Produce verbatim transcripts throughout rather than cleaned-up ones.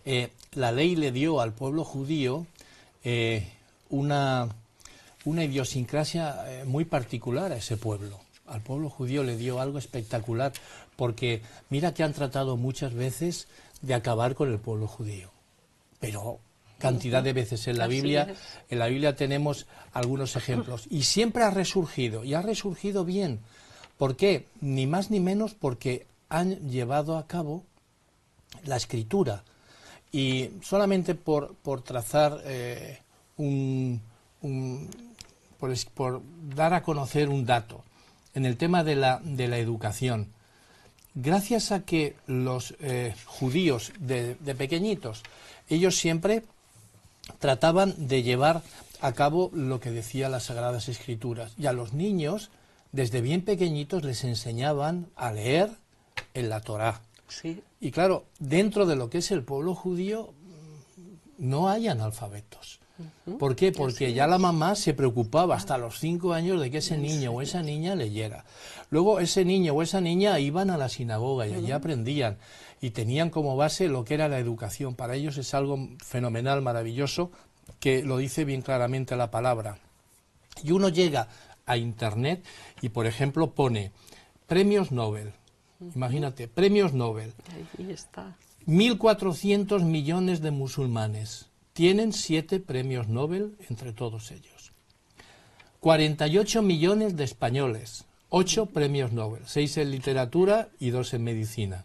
eh, la ley le dio al pueblo judío eh, una, una idiosincrasia eh, muy particular a ese pueblo. Al pueblo judío le dio algo espectacular, porque mira que han tratado muchas veces de acabar con el pueblo judío, pero cantidad de veces en la Biblia, en la Biblia tenemos algunos ejemplos, y siempre ha resurgido, y ha resurgido bien. ¿Por qué? Ni más ni menos porque han llevado a cabo la escritura, y solamente por, por trazar eh, un, un por, por dar a conocer un dato en el tema de la, de la educación. Gracias a que los eh, judíos de, de pequeñitos, ellos siempre trataban de llevar a cabo lo que decía las Sagradas Escrituras, y a los niños desde bien pequeñitos les enseñaban a leer en la Torá. Sí. Y claro, dentro de lo que es el pueblo judío no hay analfabetos. Uh-huh. ¿Por qué? Porque Así ya es. La mamá se preocupaba hasta los cinco años de que ese niño o esa niña leyera. Luego ese niño o esa niña iban a la sinagoga y allí uh-huh. aprendían, y tenían como base lo que era la educación. Para ellos es algo fenomenal, maravilloso, que lo dice bien claramente la palabra. Y uno llega a Internet y, por ejemplo, pone premios Nobel. Uh-huh. Imagínate, premios Nobel. Ahí está. mil cuatrocientos millones de musulmanes. Tienen siete premios Nobel entre todos ellos. cuarenta y ocho millones de españoles, ocho premios Nobel, seis en literatura y dos en medicina.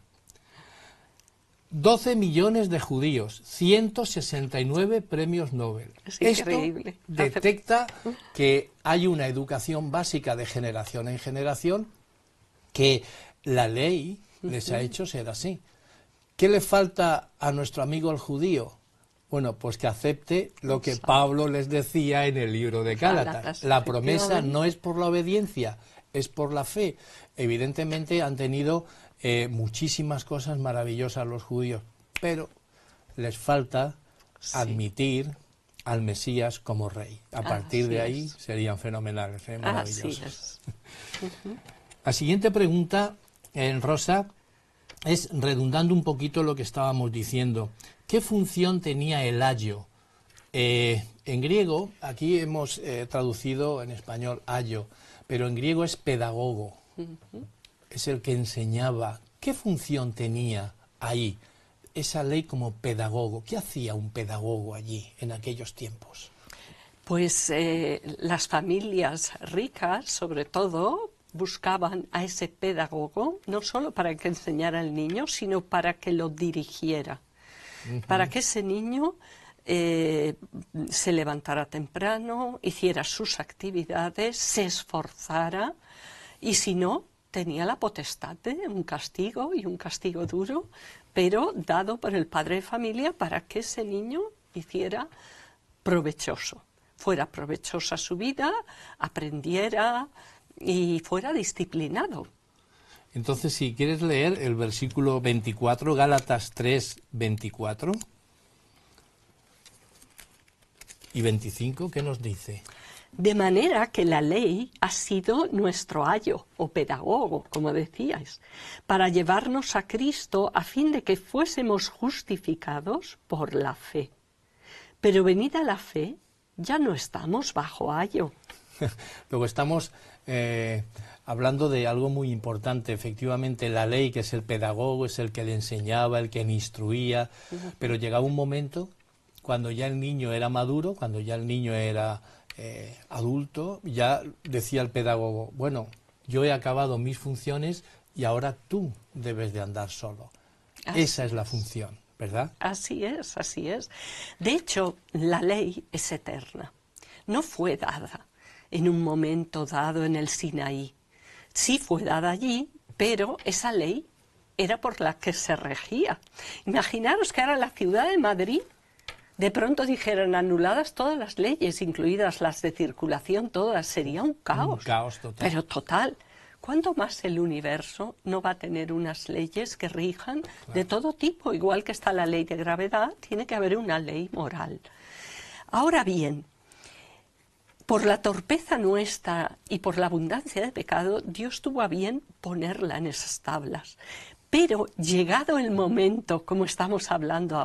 doce millones de judíos, ciento sesenta y nueve premios Nobel. Es Esto increíble. detecta que hay una educación básica de generación en generación, que la ley les ha hecho ser así. ¿Qué le falta a nuestro amigo el judío? Bueno, pues que acepte lo que Pablo les decía en el libro de Gálatas. La promesa no es por la obediencia, es por la fe. Evidentemente han tenido eh, muchísimas cosas maravillosas los judíos, pero les falta sí. admitir al Mesías como rey. A partir Así de ahí es. serían fenomenales, ¿eh? maravillosos. Así es. Uh-huh. La siguiente pregunta, en Rosa, es redundando un poquito lo que estábamos diciendo. ¿Qué función tenía el ayo? Eh, en griego, aquí hemos eh, traducido en español ayo, pero en griego es pedagogo. Uh-huh. Es el que enseñaba. ¿Qué función tenía ahí esa ley como pedagogo? ¿Qué hacía un pedagogo allí en aquellos tiempos? Pues eh, las familias ricas, sobre todo, buscaban a ese pedagogo no solo para que enseñara al niño, sino para que lo dirigiera. Uh-huh. Para que ese niño eh, se levantara temprano, hiciera sus actividades, se esforzara, y si no, tenía la potestad de un castigo, y un castigo duro, pero dado por el padre de familia para que ese niño hiciera provechoso, fuera provechosa su vida, aprendiera y fuera disciplinado. Entonces, si quieres leer el versículo veinticuatro, Gálatas tres, veinticuatro y veinticinco, ¿qué nos dice? De manera que la ley ha sido nuestro ayo o pedagogo, como decíais, para llevarnos a Cristo a fin de que fuésemos justificados por la fe. Pero venida la fe, ya no estamos bajo ayo. Luego estamos eh, hablando de algo muy importante. Efectivamente, la ley, que es el pedagogo, es el que le enseñaba, el que le instruía, uh-huh. pero llegaba un momento cuando ya el niño era maduro, cuando ya el niño era eh, adulto, ya decía el pedagogo, bueno, yo he acabado mis funciones y ahora tú debes de andar solo. Así Esa es la función, ¿verdad? Así es, así es. De hecho, la ley es eterna. No fue dada en un momento dado en el Sinaí. Sí fue dada allí, pero esa ley era por la que se regía. Imaginaros que ahora la ciudad de Madrid de pronto dijeran anuladas todas las leyes, incluidas las de circulación, todas. Sería un caos. Un caos total. Pero total. ¿Cuánto más el universo no va a tener unas leyes que rijan claro. de todo tipo? Igual que está la ley de gravedad, tiene que haber una ley moral. Ahora bien, por la torpeza nuestra y por la abundancia de pecado, Dios tuvo a bien ponerla en esas tablas. Pero llegado el momento, como estamos hablando ahora,